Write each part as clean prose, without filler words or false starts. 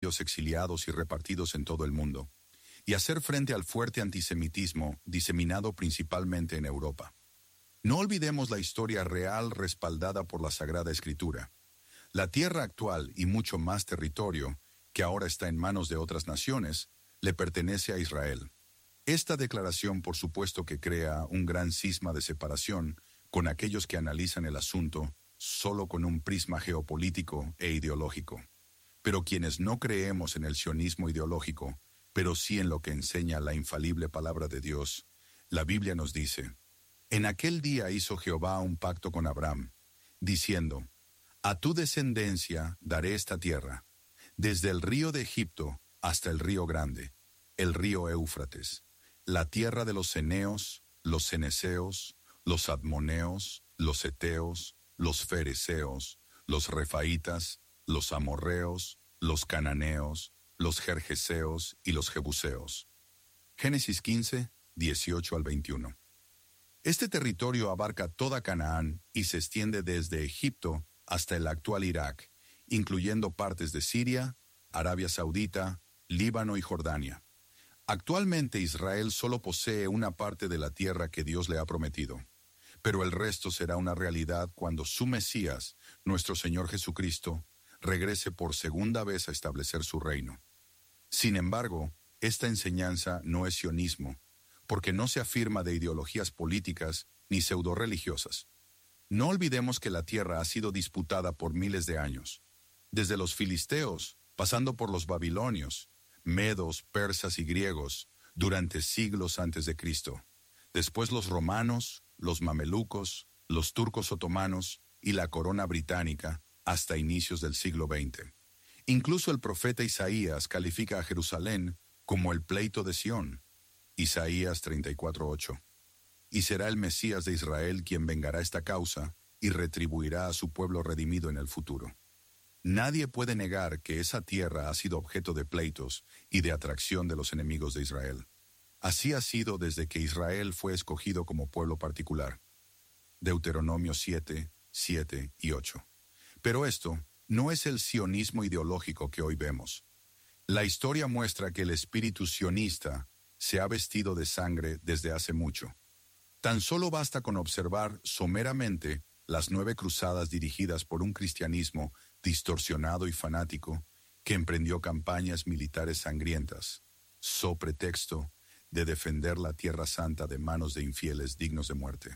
judíos exiliados y repartidos en todo el mundo, y hacer frente al fuerte antisemitismo diseminado principalmente en Europa. No olvidemos la historia real respaldada por la Sagrada Escritura. La tierra actual y mucho más territorio, que ahora está en manos de otras naciones, le pertenece a Israel. Esta declaración, por supuesto, que crea un gran cisma de separación con aquellos que analizan el asunto solo con un prisma geopolítico e ideológico. Pero quienes no creemos en el sionismo ideológico, pero sí en lo que enseña la infalible palabra de Dios, la Biblia nos dice: en aquel día hizo Jehová un pacto con Abraham, diciendo: a tu descendencia daré esta tierra, desde el río de Egipto hasta el río grande, el río Éufrates, la tierra de los ceneos, los ceneseos, los admoneos, los heteos, los fereceos, los refaitas, los amorreos, los cananeos, los gergeseos y los jebuseos. Génesis 15, 18 al 21. Este territorio abarca toda Canaán y se extiende desde Egipto hasta el actual Irak, incluyendo partes de Siria, Arabia Saudita, Líbano y Jordania. Actualmente Israel solo posee una parte de la tierra que Dios le ha prometido, pero el resto será una realidad cuando su Mesías, nuestro Señor Jesucristo, regrese por segunda vez a establecer su reino. Sin embargo, esta enseñanza no es sionismo, porque no se afirma de ideologías políticas ni pseudoreligiosas. No olvidemos que la tierra ha sido disputada por miles de años, desde los filisteos, pasando por los babilonios, medos, persas y griegos, durante siglos antes de Cristo. Después los romanos, los mamelucos, los turcos otomanos y la corona británica hasta inicios del siglo XX. Incluso el profeta Isaías califica a Jerusalén como el pleito de Sión. Isaías 34:8. Y será el Mesías de Israel quien vengará esta causa y retribuirá a su pueblo redimido en el futuro. Nadie puede negar que esa tierra ha sido objeto de pleitos y de atracción de los enemigos de Israel. Así ha sido desde que Israel fue escogido como pueblo particular. Deuteronomio 7, 7 y 8. Pero esto no es el sionismo ideológico que hoy vemos. La historia muestra que el espíritu sionista se ha vestido de sangre desde hace mucho. Tan solo basta con observar someramente las 9 cruzadas dirigidas por un cristianismo distorsionado y fanático que emprendió campañas militares sangrientas, so pretexto de defender la Tierra Santa de manos de infieles dignos de muerte.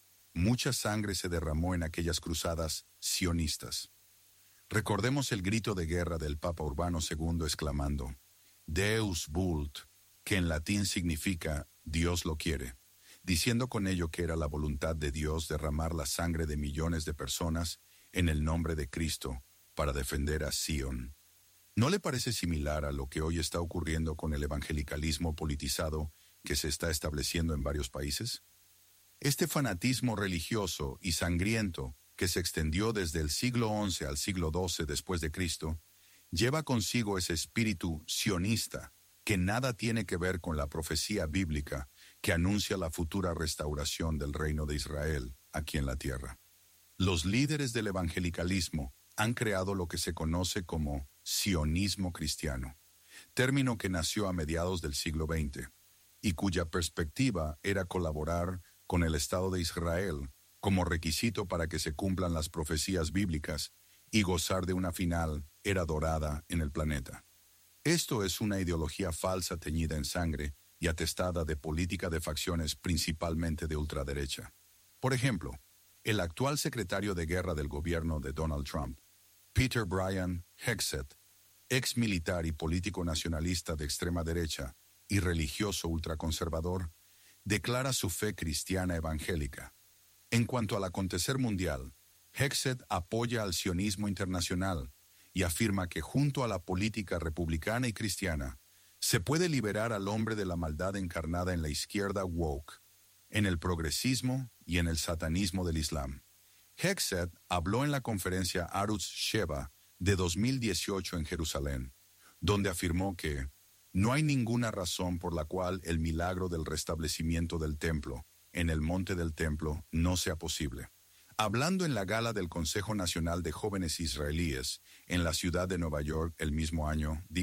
Mucha sangre se derramó en aquellas cruzadas sionistas. Recordemos el grito de guerra del Papa Urbano II exclamando: Deus vult, que en latín significa Dios lo quiere, diciendo con ello que era la voluntad de Dios derramar la sangre de millones de personas en el nombre de Cristo para defender a Sion. ¿No le parece similar a lo que hoy está ocurriendo con el evangelicalismo politizado que se está estableciendo en varios países? Este fanatismo religioso y sangriento que se extendió desde el siglo XI al siglo XII después de Cristo, lleva consigo ese espíritu sionista que nada tiene que ver con la profecía bíblica que anuncia la futura restauración del reino de Israel aquí en la tierra. Los líderes del evangelicalismo han creado lo que se conoce como sionismo cristiano, término que nació a mediados del siglo XX y cuya perspectiva era colaborar con el Estado de Israel como requisito para que se cumplan las profecías bíblicas y gozar de una final era dorada en el planeta. Esto es una ideología falsa teñida en sangre y atestada de política de facciones principalmente de ultraderecha. Por ejemplo, el actual secretario de guerra del gobierno de Donald Trump, Peter Brian Hegseth, ex militar y político nacionalista de extrema derecha y religioso ultraconservador, declara su fe cristiana evangélica. En cuanto al acontecer mundial, Hegseth apoya al sionismo internacional y afirma que junto a la política republicana y cristiana, se puede liberar al hombre de la maldad encarnada en la izquierda woke, en el progresismo y en el satanismo del Islam. Hegseth habló en la conferencia Arutz Sheva de 2018 en Jerusalén, donde afirmó que no hay ninguna razón por la cual el milagro del restablecimiento del templo en el monte del templo no sea posible. Hablando en la gala del Consejo Nacional de Jóvenes Israelíes en la ciudad de Nueva York el mismo año,